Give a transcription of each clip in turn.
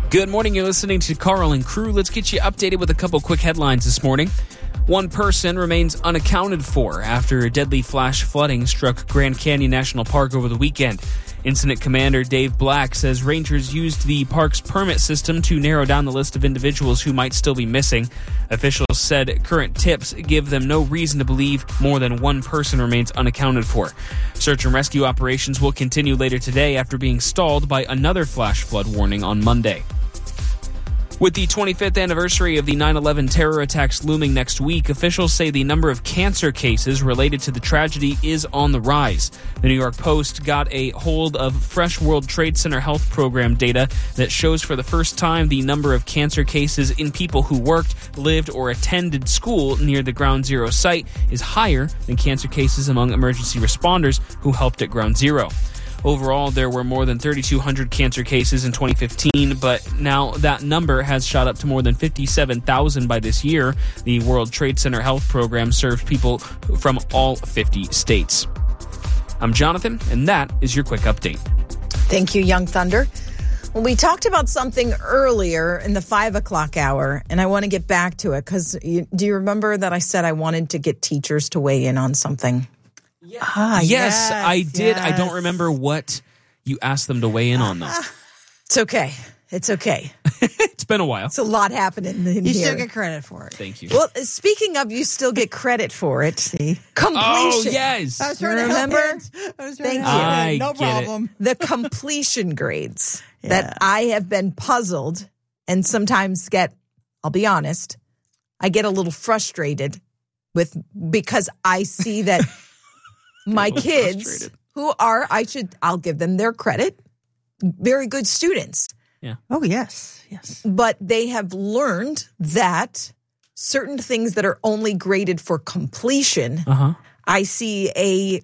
Good morning. You're listening to Carl and Crew. Let's get you updated with a couple quick headlines this morning. One person remains unaccounted for after deadly flash flooding struck Grand Canyon National Park over the weekend. Incident Commander Dave Black says rangers used the park's permit system to narrow down the list of individuals who might still be missing. Officials said current tips give them no reason to believe more than one person remains unaccounted for. Search and rescue operations will continue later today after being stalled by another flash flood warning on Monday. With the 25th anniversary of the 9/11 terror attacks looming next week, officials say the number of cancer cases related to the tragedy is on the rise. The New York Post got a hold of fresh World Trade Center Health Program data that shows for the first time the number of cancer cases in people who worked, lived, or attended school near the Ground Zero site is higher than cancer cases among emergency responders who helped at Ground Zero. Overall, there were more than 3,200 cancer cases in 2015, but now that number has shot up to more than 57,000 by this year. The World Trade Center Health Program serves people from all 50 states. I'm Jonathan, and that is your quick update. Thank you, Young Thunder. Well, we talked about something earlier in the 5 o'clock hour, and I want to get back to it because do you remember that I said I wanted to get teachers to weigh in on something? Yes, I did. Yes. I don't remember what you asked them to weigh in on, though. It's okay. It's okay. It's been a while. It's a lot happening in here. You still get credit for it. Thank you. Well, speaking of you still get credit for it. See? Completion. Oh, yes. I was trying to remember? Thank you. No problem. The completion grades that I have been puzzled and sometimes I'll be honest, I get a little frustrated with because I see that my kids who are, I'll give them their credit, very good students. Yeah. Oh, yes. Yes. But they have learned that certain things that are only graded for completion, I see a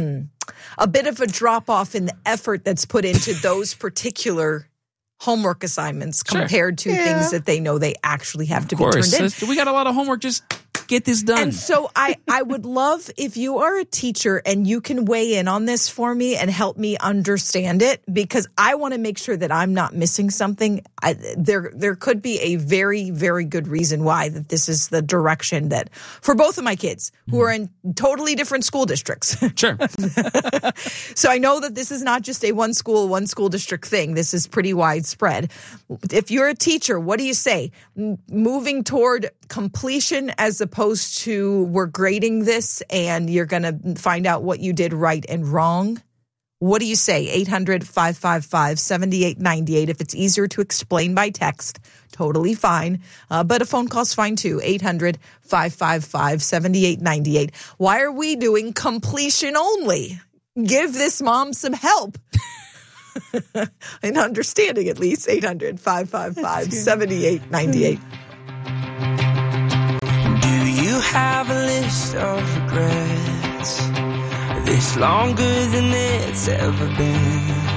bit of a drop off in the effort that's put into those particular homework assignments compared to things that they know they actually have to be turned in. We got a lot of homework. Just get this done. And so I would love if you are a teacher and you can weigh in on this for me and help me understand it, because I want to make sure that I'm not missing something. There could be a very, very good reason why that this is the direction that for both of my kids who are in totally different school districts. Sure. So I know that this is not just a one school district thing. This is pretty widespread. If you're a teacher, what do you say? Moving toward completion as opposed to we're grading this and you're going to find out what you did right and wrong? What do you say? 800-555-7898. If it's easier to explain by text, totally fine. But a phone call's fine too. 800-555-7898. Why are we doing completion only? Give this mom some help. In understanding at least. 800-555-7898. You have a list of regrets, this longer than it's ever been.